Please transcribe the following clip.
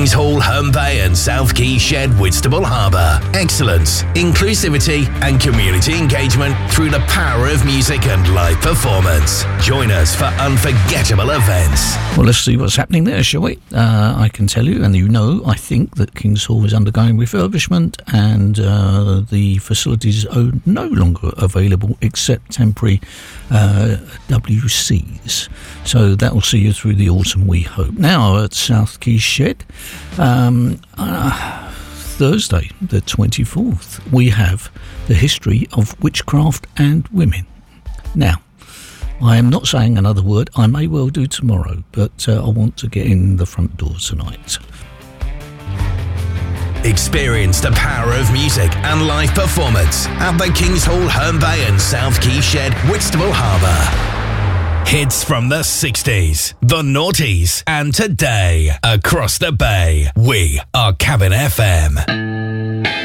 Kings Hall, Herne Bay and South Quay Shed, Whitstable Harbour. Excellence, inclusivity and community engagement through the power of music and live performance. Join us for unforgettable events. Well, let's see what's happening there, shall we? I can tell you, and you know, I think that Kings Hall is undergoing refurbishment and the facilities are no longer available except temporary WCs. So that will see you through the autumn, we hope. Now at South Quay Shed, Thursday the 24th, we have the history of witchcraft and women. Now, I am not saying another word. I may well do tomorrow, but I want to get in the front door tonight. Experience the power of music and live performance at the Kings Hall, Herne Bay and South Quay Shed, Whitstable Harbour. Hits from the 60s, the noughties, and today across the bay. We are Cabin FM.